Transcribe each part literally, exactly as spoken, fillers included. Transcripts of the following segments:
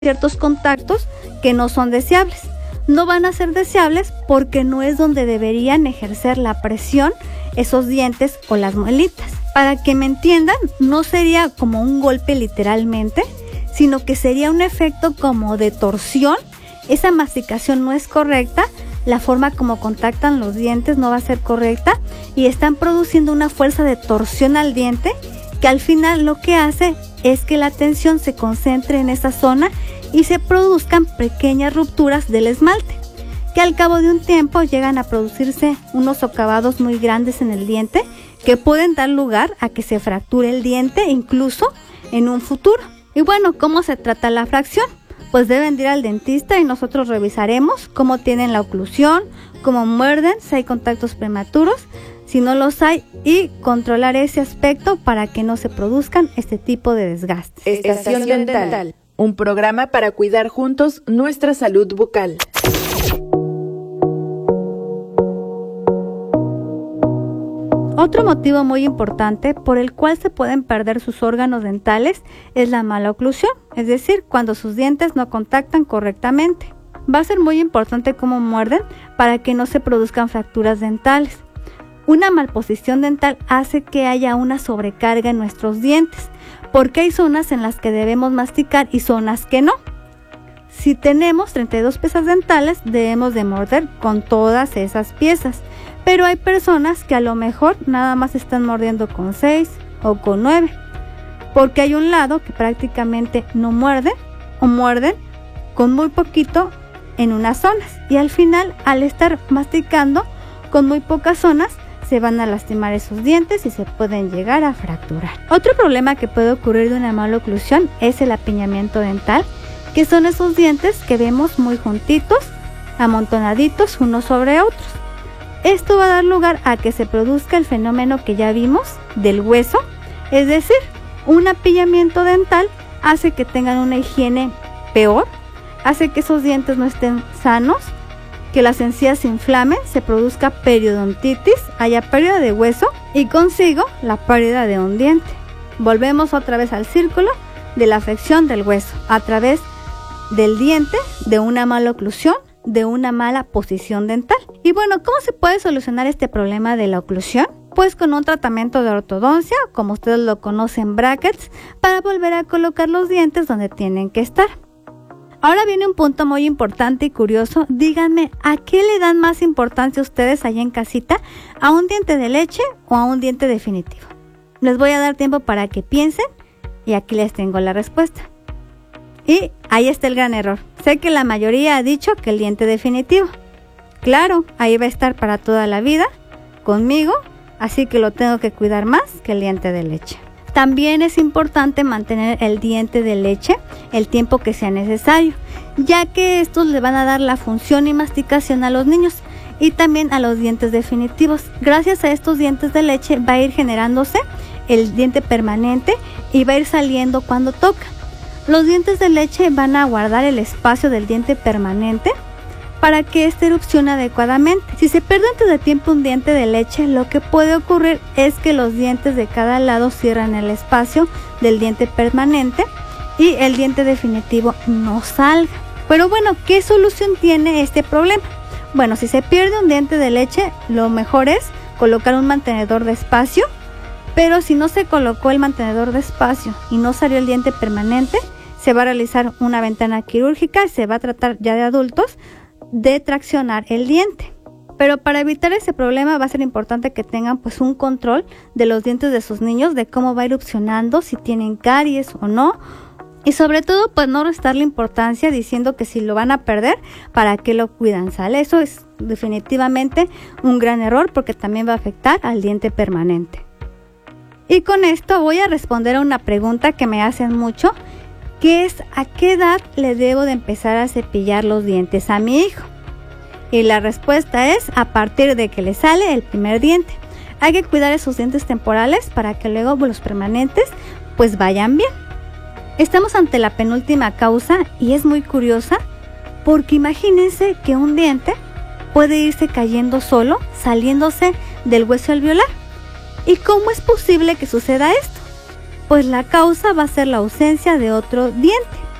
ciertos contactos que no son deseables. No van a ser deseables porque no es donde deberían ejercer la presión esos dientes o las muelitas. Para que me entiendan, no sería como un golpe literalmente, sino que sería un efecto como de torsión. Esa masticación no es correcta, la forma como contactan los dientes no va a ser correcta y están produciendo una fuerza de torsión al diente que al final lo que hace es que la tensión se concentre en esa zona y se produzcan pequeñas rupturas del esmalte, que al cabo de un tiempo llegan a producirse unos socavados muy grandes en el diente que pueden dar lugar a que se fracture el diente incluso en un futuro. Y bueno, ¿cómo se trata la fracción? Pues deben ir al dentista y nosotros revisaremos cómo tienen la oclusión, cómo muerden, si hay contactos prematuros, si no los hay, y controlar ese aspecto para que no se produzcan este tipo de desgastes. Estación Dental, un programa para cuidar juntos nuestra salud bucal. Otro motivo muy importante por el cual se pueden perder sus órganos dentales es la mala oclusión, es decir, cuando sus dientes no contactan correctamente. Va a ser muy importante cómo muerden para que no se produzcan fracturas dentales. Una malposición dental hace que haya una sobrecarga en nuestros dientes, porque hay zonas en las que debemos masticar y zonas que no. Si tenemos treinta y dos piezas dentales, debemos de morder con todas esas piezas, pero hay personas que a lo mejor nada más están mordiendo con seis o con nueve, porque hay un lado que prácticamente no muerden o muerden con muy poquito en unas zonas, y al final, al estar masticando con muy pocas zonas, se van a lastimar esos dientes y se pueden llegar a fracturar. Otro problema que puede ocurrir de una mala oclusión es el apiñamiento dental, que son esos dientes que vemos muy juntitos, amontonaditos unos sobre otros. Esto va a dar lugar a que se produzca el fenómeno que ya vimos del hueso, es decir, un apiñamiento dental hace que tengan una higiene peor, hace que esos dientes no estén sanos, que las encías se inflamen, se produzca periodontitis, haya pérdida de hueso y consigo la pérdida de un diente. Volvemos otra vez al círculo de la afección del hueso a través del diente, de una mala oclusión, de una mala posición dental. Y bueno, ¿cómo se puede solucionar este problema de la oclusión? Pues con un tratamiento de ortodoncia, como ustedes lo conocen, brackets, para volver a colocar los dientes donde tienen que estar. Ahora viene un punto muy importante y curioso. Díganme, ¿a qué le dan más importancia ustedes allá en casita? ¿A un diente de leche o a un diente definitivo? Les voy a dar tiempo para que piensen y aquí les tengo la respuesta. Y ahí está el gran error. Sé que la mayoría ha dicho que el diente definitivo. Claro, ahí va a estar para toda la vida conmigo, así que lo tengo que cuidar más que el diente de leche. También es importante mantener el diente de leche el tiempo que sea necesario, ya que estos le van a dar la función y masticación a los niños y también a los dientes definitivos. Gracias a estos dientes de leche va a ir generándose el diente permanente y va a ir saliendo cuando toca. Los dientes de leche van a guardar el espacio del diente permanente para que éste erupcione adecuadamente. Si se pierde antes de tiempo un diente de leche, lo que puede ocurrir es que los dientes de cada lado cierran el espacio del diente permanente y el diente definitivo no salga. Pero bueno, ¿qué solución tiene este problema? Bueno, si se pierde un diente de leche, lo mejor es colocar un mantenedor de espacio, pero si no se colocó el mantenedor de espacio y no salió el diente permanente, se va a realizar una ventana quirúrgica y se va a tratar ya de adultos de traccionar el diente. Pero para evitar ese problema va a ser importante que tengan pues un control de los dientes de sus niños, de cómo va erupcionando, si tienen caries o no, y sobre todo pues no restarle importancia diciendo que si lo van a perder, ¿para qué lo cuidan? ¿Sale? Eso es definitivamente un gran error porque también va a afectar al diente permanente. Y con esto voy a responder a una pregunta que me hacen mucho, que es ¿a qué edad le debo de empezar a cepillar los dientes a mi hijo? Y la respuesta es a partir de que le sale el primer diente. Hay que cuidar esos dientes temporales para que luego los permanentes pues vayan bien. Estamos ante la penúltima causa y es muy curiosa porque imagínense que un diente puede irse cayendo solo, saliéndose del hueso alveolar. ¿Y cómo es posible que suceda esto? Pues la causa va a ser la ausencia de otro diente.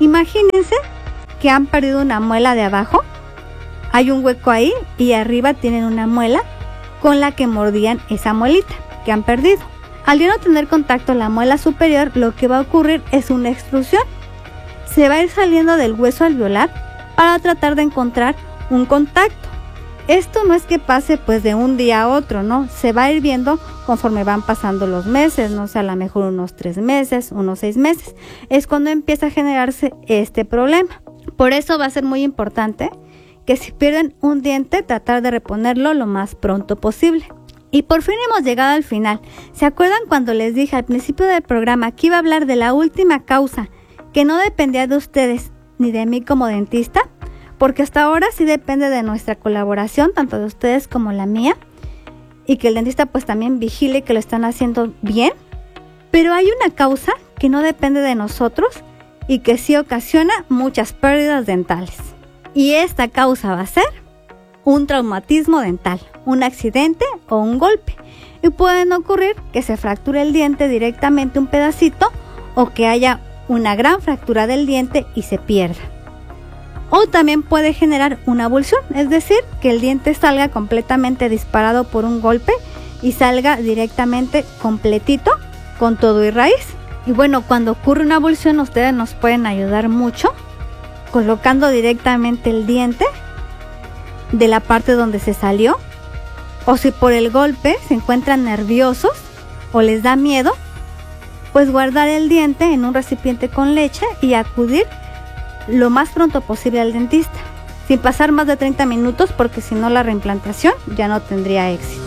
Imagínense que han perdido una muela de abajo, hay un hueco ahí y arriba tienen una muela con la que mordían esa muelita que han perdido. Al ya no tener contacto la muela superior, lo que va a ocurrir es una extrusión. Se va a ir saliendo del hueso alveolar para tratar de encontrar un contacto. Esto no es que pase pues de un día a otro, ¿no? Se va a ir viendo conforme van pasando los meses, no sé, a lo mejor unos tres meses, unos seis meses. Es cuando empieza a generarse este problema. Por eso va a ser muy importante que si pierden un diente, tratar de reponerlo lo más pronto posible. Y por fin hemos llegado al final. ¿Se acuerdan cuando les dije al principio del programa que iba a hablar de la última causa que no dependía de ustedes ni de mí como dentista? Porque hasta ahora sí depende de nuestra colaboración, tanto de ustedes como la mía, y que el dentista pues también vigile que lo están haciendo bien. Pero hay una causa que no depende de nosotros y que sí ocasiona muchas pérdidas dentales. Y esta causa va a ser un traumatismo dental, un accidente o un golpe. Y pueden ocurrir que se fracture el diente directamente un pedacito o que haya una gran fractura del diente y se pierda. O también puede generar una avulsión, es decir, que el diente salga completamente disparado por un golpe y salga directamente completito con todo y raíz. Y bueno, cuando ocurre una avulsión, ustedes nos pueden ayudar mucho colocando directamente el diente de la parte donde se salió, o si por el golpe se encuentran nerviosos o les da miedo, pues guardar el diente en un recipiente con leche y acudir lo más pronto posible al dentista, sin pasar más de treinta minutos, porque si no la reimplantación ya no tendría éxito.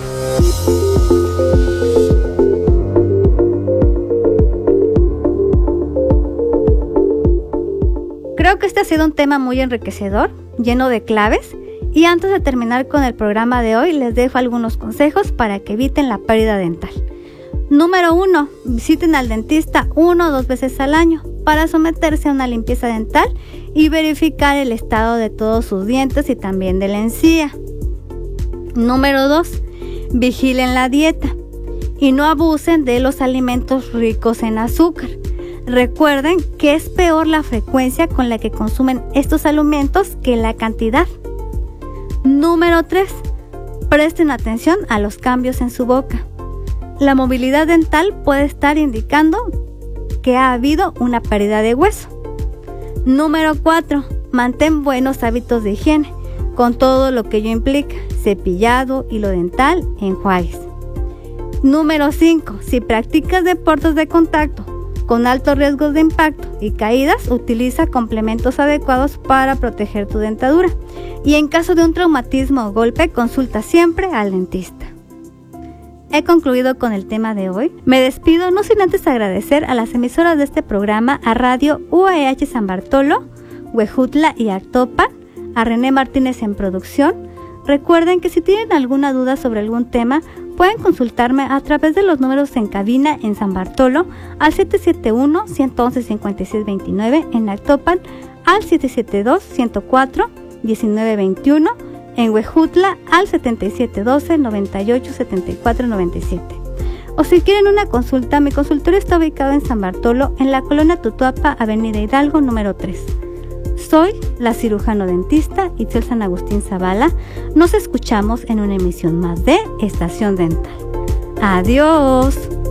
Creo que este ha sido un tema muy enriquecedor, lleno de claves, y antes de terminar con el programa de hoy les dejo algunos consejos para que eviten la pérdida dental. Número uno, visiten al dentista una o dos veces al año para someterse a una limpieza dental y verificar el estado de todos sus dientes y también de la encía. Número dos, vigilen la dieta y no abusen de los alimentos ricos en azúcar. Recuerden que es peor la frecuencia con la que consumen estos alimentos que la cantidad. Número tres, presten atención a los cambios en su boca. La movilidad dental puede estar indicando que ha habido una pérdida de hueso. Número cuatro, mantén buenos hábitos de higiene, con todo lo que ello implica: cepillado, hilo dental, enjuagues. Número cinco, si practicas deportes de contacto con altos riesgos de impacto y caídas, utiliza complementos adecuados para proteger tu dentadura. Y en caso de un traumatismo o golpe, consulta siempre al dentista. He concluido con el tema de hoy. Me despido no sin antes agradecer a las emisoras de este programa, a Radio U A H San Bartolo, Huejutla y Actopan, a René Martínez en producción. Recuerden que si tienen alguna duda sobre algún tema, pueden consultarme a través de los números en cabina en San Bartolo al siete siete uno, uno uno uno, cinco seis dos nueve, en Actopan al siete siete dos, uno cero cuatro, uno nueve dos uno, en Huejutla al setenta y siete doce, noventa y ocho, setenta y cuatro noventa y siete. O si quieren una consulta, mi consultorio está ubicado en San Bartolo, en la colonia Tutuapa, Avenida Hidalgo, número tres. Soy la cirujano dentista Itzel San Agustín Zavala. Nos escuchamos en una emisión más de Estación Dental. Adiós.